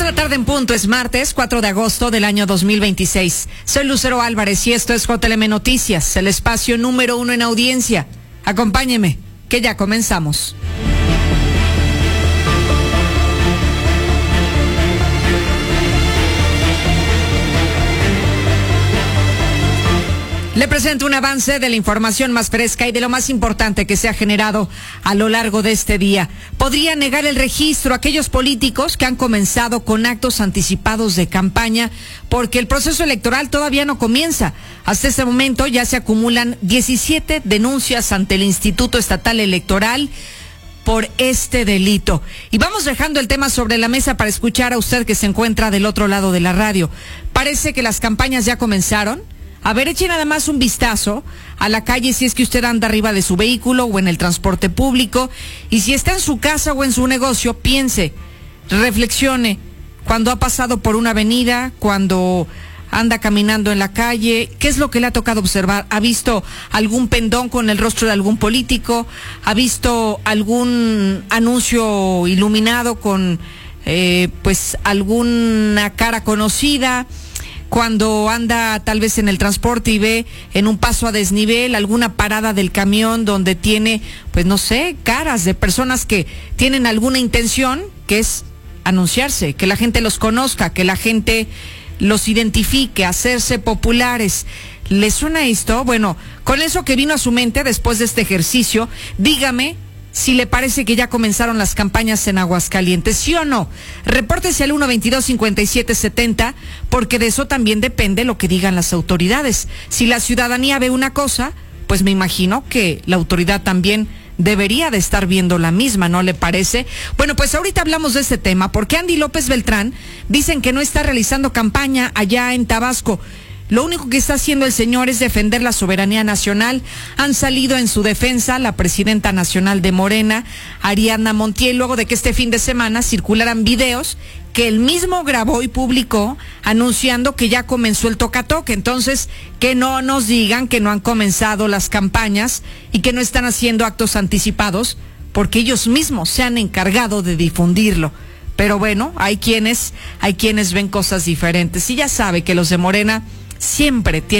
2:00 p.m. es martes 4 de agosto del año 2026. Soy Lucero Álvarez y esto es JLM Noticias, el espacio número 1 en audiencia. Acompáñeme, que ya comenzamos. Le presento un avance de la información más fresca y de lo más importante que se ha generado a lo largo de este día. Podría negar el registro a aquellos políticos que han comenzado con actos anticipados de campaña porque el proceso electoral todavía no comienza. Hasta este momento ya se acumulan 17 denuncias ante el Instituto Estatal Electoral por este delito. Y vamos dejando el tema sobre la mesa para escuchar a usted que se encuentra del otro lado de la radio. Parece que las campañas ya comenzaron. A ver, eche nada más un vistazo a la calle si es que usted anda arriba de su vehículo o en el transporte público. Y si está en su casa o en su negocio, piense, reflexione. Cuando ha pasado por una avenida, cuando anda caminando en la calle, ¿qué es lo que le ha tocado observar? ¿Ha visto algún pendón con el rostro de algún político? ¿Ha visto algún anuncio iluminado con, pues, alguna cara conocida? Cuando anda tal vez en el transporte y ve en un paso a desnivel alguna parada del camión donde tiene, pues no sé, caras de personas que tienen alguna intención, que es anunciarse, que la gente los conozca, que la gente los identifique, hacerse populares. ¿Les suena esto? Bueno, con eso que vino a su mente después de este ejercicio, dígame si le parece que ya comenzaron las campañas en Aguascalientes, ¿sí o no? Repórtese al 122-5770, porque de eso también depende lo que digan las autoridades. Si la ciudadanía ve una cosa, pues me imagino que la autoridad también debería de estar viendo la misma, ¿no le parece? Bueno, pues ahorita hablamos de este tema, porque Andy López Beltrán dicen que no está realizando campaña allá en Tabasco. Lo único que está haciendo el señor es defender la soberanía nacional. Han salido en su defensa la presidenta nacional de Morena, Ariadna Montiel, luego de que este fin de semana circularan videos que él mismo grabó y publicó anunciando que ya comenzó el toca-toca. Entonces, que no nos digan que no han comenzado las campañas y que no están haciendo actos anticipados, porque ellos mismos se han encargado de difundirlo. Pero bueno, hay quienes ven cosas diferentes. Y ya sabe que los de Morena siempre tienen